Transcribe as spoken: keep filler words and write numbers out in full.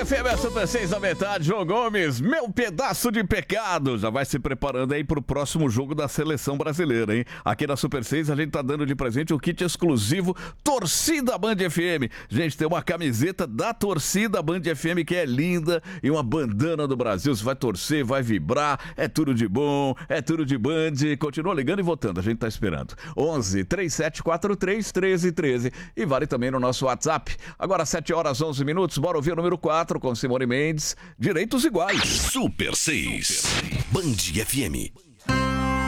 F M, Super seis da metade, João Gomes, meu pedaço de pecado. Já vai se preparando aí pro próximo jogo da seleção brasileira, hein? Aqui na Super seis a gente tá dando de presente o kit exclusivo Torcida Band F M. Gente, tem uma camiseta da Torcida Band F M que é linda e uma bandana do Brasil. Você vai torcer, vai vibrar, é tudo de bom, é tudo de Band. Continua ligando e votando, a gente tá esperando. onze, trinta e sete, quarenta e três, treze, treze e vale também no nosso WhatsApp. Agora sete horas, onze minutos, bora ouvir o número quatro com Simone Mendes, Direitos Iguais. Super seis, Band F M.